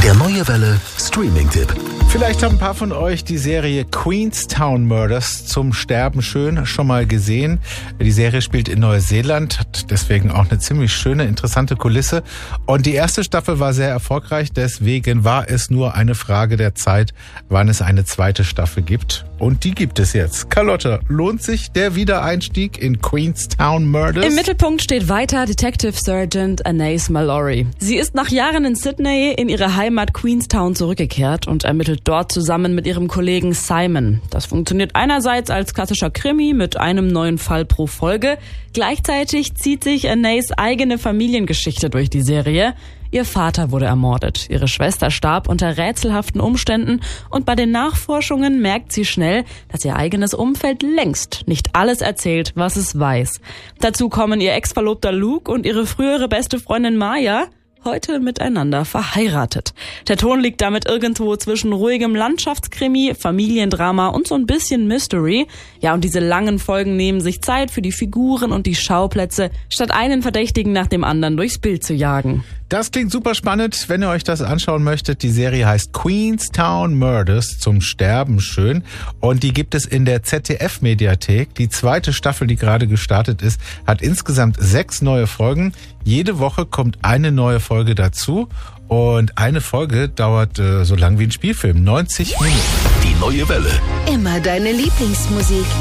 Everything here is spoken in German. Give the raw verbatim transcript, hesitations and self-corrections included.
Der Neue Welle Streaming-Tipp. Vielleicht haben ein paar von euch die Serie Queenstown Murders zum Sterben schön schon mal gesehen. Die Serie spielt in Neuseeland, hat deswegen auch eine ziemlich schöne, interessante Kulisse. Und die erste Staffel war sehr erfolgreich, deswegen war es nur eine Frage der Zeit, wann es eine zweite Staffel gibt. Und die gibt es jetzt. Carlotta, lohnt sich der Wiedereinstieg in Queenstown Murders? Im Mittelpunkt steht weiter Detective Sergeant Anais Mallory. Sie ist nach Jahren in Sydney in ihre Heimat Queenstown zurückgekehrt und ermittelt dort zusammen mit ihrem Kollegen Simon. Das funktioniert einerseits als klassischer Krimi mit einem neuen Fall pro Folge. Gleichzeitig zieht sich Anais eigene Familiengeschichte durch die Serie. Ihr Vater wurde ermordet, ihre Schwester starb unter rätselhaften Umständen und bei den Nachforschungen merkt sie schnell, dass ihr eigenes Umfeld längst nicht alles erzählt, was es weiß. Dazu kommen ihr Ex-Verlobter Luke und ihre frühere beste Freundin Maya, heute miteinander verheiratet. Der Ton liegt damit irgendwo zwischen ruhigem Landschaftskrimi, Familiendrama und so ein bisschen Mystery. Ja, und diese langen Folgen nehmen sich Zeit für die Figuren und die Schauplätze, statt einen Verdächtigen nach dem anderen durchs Bild zu jagen. Das klingt super spannend, wenn ihr euch das anschauen möchtet. Die Serie heißt Queenstown Murders, zum Sterben schön. Und die gibt es in der Z D F-Mediathek. Die zweite Staffel, die gerade gestartet ist, hat insgesamt sechs neue Folgen. Jede Woche kommt eine neue Folge dazu. Und eine Folge dauert äh, so lang wie ein Spielfilm, neunzig Minuten. Die Neue Welle. Immer deine Lieblingsmusik.